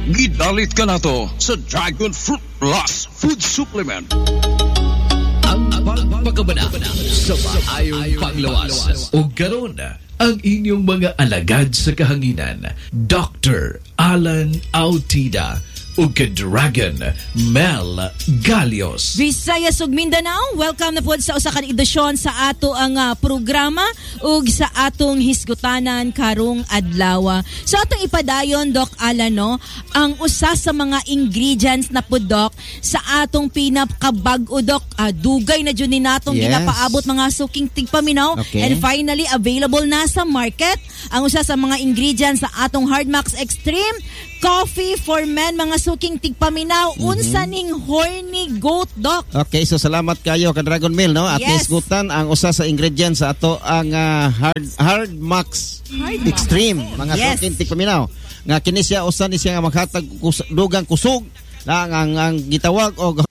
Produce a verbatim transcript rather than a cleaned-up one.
Gidalit ka na to sa Dragon Fruit Plus Food Supplement. Ang pagpagabana sa maayong panglawas. O garon ang inyong mga alagad sa kahanginan, Doctor Alan Autida ug ka-Dragon Mel Galios. Visayas ug Mindanao, welcome na po sa usa ka edisyon sa ato ang uh, programa ug sa atong hisgutanan karong adlaw. So atong ipadayon Doc Alan no, ang usa sa mga ingredients na po Doc sa atong pinakabag-o Doc, uh, dugay na jud ni natong yes. ginapaabot mga suking tigpaminaw okay. and finally available na sa market ang usa sa mga ingredients sa atong Hardmax Extreme Coffee for Men, mga suking tigpaminaw. Mm-hmm. Unsa ning horny goat Doc? Okay, so salamat kayo ka Dragon Mill no. At yes. isgutan ang usa sa ingredients sa ato ang uh, hard hard max hard extreme mga yes. suking tigpaminaw. Nga kini siya usa ni siya nga maghatag kus- dugang kusog lang ang, ang gitawag og